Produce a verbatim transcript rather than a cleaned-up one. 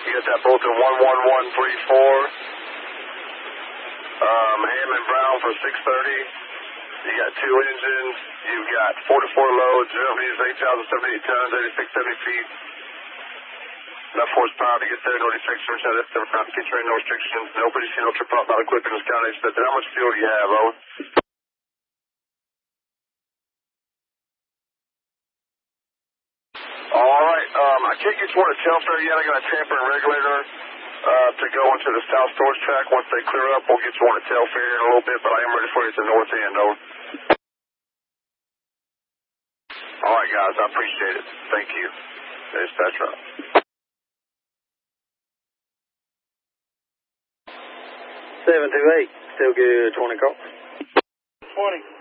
You got that Bolton one one one three four. Um, Hammond Brown for six thirty. You got two engines. You've got forty-four loads. Germany's eight thousand seventy-eight tons, eighty-six, seventy feet. Enough horsepower to get there. No restrictions. That's the get train, no restrictions. Nobody see no trip out, not equipped in this county. How much fuel do you have, over? All right. Um, I can't get you on a tailfare yet. I got a tamper and regulator uh, to go into the south storage track. Once they clear up, we'll get you on a tailfare in a little bit, but I am ready for you at the north end, over. All right, guys. I appreciate it. Thank you. Dispatch route. seven two eight, still good, twenty call. twenty.